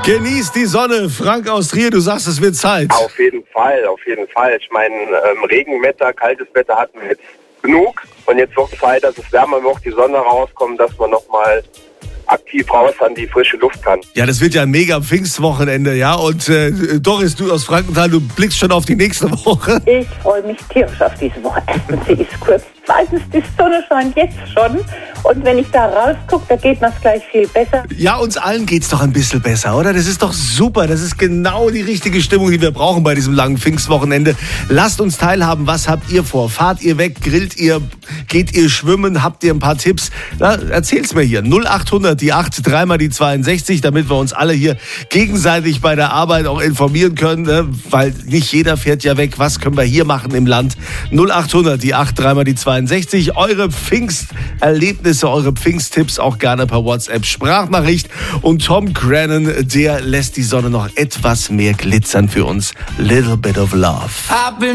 Genießt die Sonne. Frank aus Trier, du sagst, es wird Zeit. Auf jeden Fall, auf jeden Fall. Ich meine, Regenwetter, kaltes Wetter hatten wir jetzt genug. Und jetzt wird Zeit, dass es wärmer wird, die Sonne rauskommt, dass man nochmal aktiv raus an die frische Luft kann. Ja, das wird ja ein mega Pfingstwochenende, ja. Und Doris, du aus Frankenthal, du blickst schon auf die nächste Woche. Ich freue mich tierisch auf diese Woche. Sie ist kurz. Zweitens, die Sonne scheint jetzt schon. Und wenn ich da rausgucke, da geht mir's gleich viel besser. Ja, uns allen geht's doch ein bisschen besser, oder? Das ist doch super. Das ist genau die richtige Stimmung, die wir brauchen bei diesem langen Pfingstwochenende. Lasst uns teilhaben. Was habt ihr vor? Fahrt ihr weg? Grillt ihr? Geht ihr schwimmen? Habt ihr ein paar Tipps? Na, erzähl's mir hier. 0800 die 8, 3 mal die 62, damit wir uns alle hier gegenseitig bei der Arbeit auch informieren können, ne? Weil nicht jeder fährt ja weg. Was können wir hier machen im Land? 0800 die 8, 3 mal die 62. Eure Pfingsterlebnisse, eure Pfingsttipps auch gerne per WhatsApp-Sprachnachricht. Und Tom Grennan, der lässt die Sonne noch etwas mehr glitzern für uns. Little bit of love.